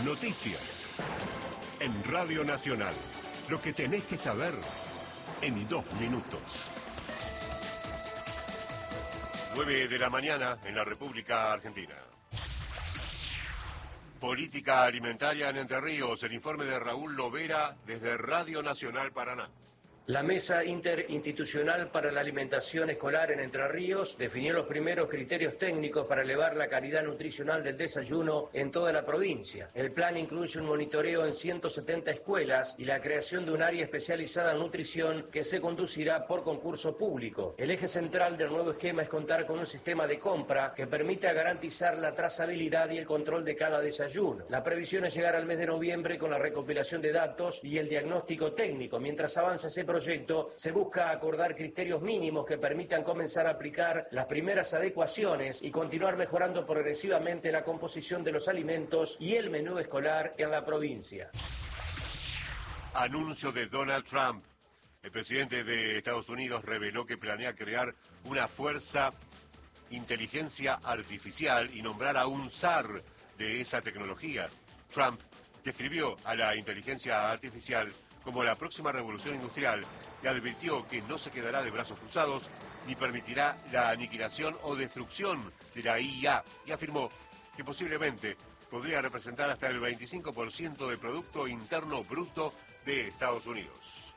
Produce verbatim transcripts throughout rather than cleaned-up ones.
Noticias. En Radio Nacional. Lo que tenés que saber en dos minutos. nueve de la mañana en la República Argentina. Política alimentaria en Entre Ríos. El informe de Raúl Lovera desde Radio Nacional Paraná. La Mesa Interinstitucional para la Alimentación Escolar en Entre Ríos definió los primeros criterios técnicos para elevar la calidad nutricional del desayuno en toda la provincia. El plan incluye un monitoreo en ciento setenta escuelas y la creación de un área especializada en nutrición que se conducirá por concurso público. El eje central del nuevo esquema es contar con un sistema de compra que permita garantizar la trazabilidad y el control de cada desayuno. La previsión es llegar al mes de noviembre con la recopilación de datos y el diagnóstico técnico. Mientras avanza ese proyecto, se busca acordar criterios mínimos que permitan comenzar a aplicar las primeras adecuaciones y continuar mejorando progresivamente la composición de los alimentos y el menú escolar en la provincia. Anuncio de Donald Trump. El presidente de Estados Unidos reveló que planea crear una fuerza inteligencia artificial y nombrar a un zar de esa tecnología. Trump describió a la inteligencia artificial como la próxima revolución industrial y advirtió que no se quedará de brazos cruzados ni permitirá la aniquilación o destrucción de la I A, y afirmó que posiblemente podría representar hasta el veinticinco por ciento del Producto Interno Bruto de Estados Unidos.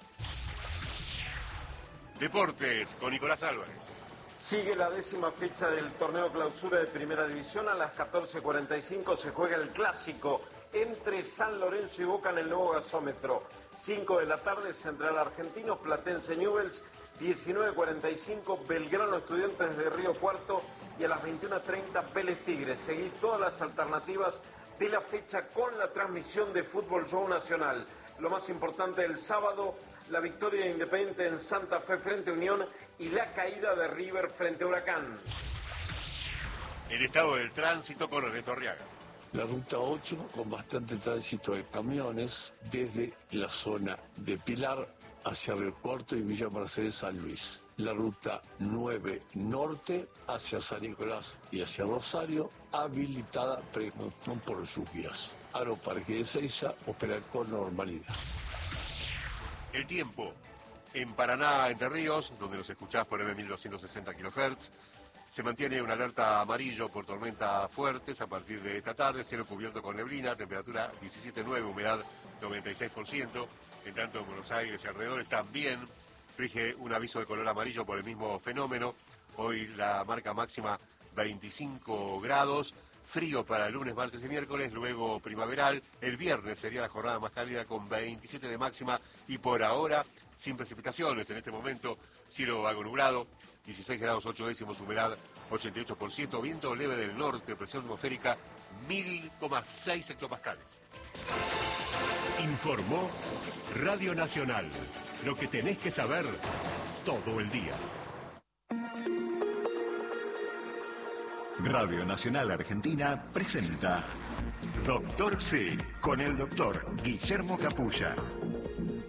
Deportes con Nicolás Álvarez. Sigue la décima fecha del torneo clausura de Primera División. A las catorce cuarenta y cinco se juega el clásico entre San Lorenzo y Boca en el nuevo gasómetro. cinco de la tarde, Central Argentino, Platense Newell's. diecinueve cuarenta y cinco, Belgrano Estudiantes de Río Cuarto. Y a las veintiuna treinta, Vélez Tigres. Seguí todas las alternativas de la fecha con la transmisión de Fútbol Show Nacional. Lo más importante del sábado, la victoria de Independiente en Santa Fe frente a Unión y la caída de River frente a Huracán. El estado del tránsito con Ernesto Arriaga. La ruta ocho con bastante tránsito de camiones desde la zona de Pilar hacia Río Cuarto y Villa Mercedes San Luis. La ruta nueve norte hacia San Nicolás y hacia Rosario, habilitada pero no por lluvias. Aeroparque de Ezeiza opera con normalidad. El tiempo. En Paraná, Entre Ríos, donde nos escuchás por M mil doscientos sesenta kilohertz, se mantiene una alerta amarillo por tormentas fuertes a partir de esta tarde, cielo cubierto con neblina, temperatura diecisiete nueve, humedad noventa y seis por ciento. En tanto, en Buenos Aires y alrededores también rige un aviso de color amarillo por el mismo fenómeno. Hoy la marca máxima veinticinco grados, frío para el lunes, martes y miércoles, luego primaveral. El viernes sería la jornada más cálida con veintisiete de máxima y por ahora sin precipitaciones. En este momento, cielo algo nublado, dieciséis grados ocho décimos, humedad ochenta y ocho por ciento, viento leve del norte, presión atmosférica mil coma seis hectopascales. Informó Radio Nacional. Lo que tenés que saber todo el día. Radio Nacional Argentina presenta Doctor C con el doctor Guillermo Capulla.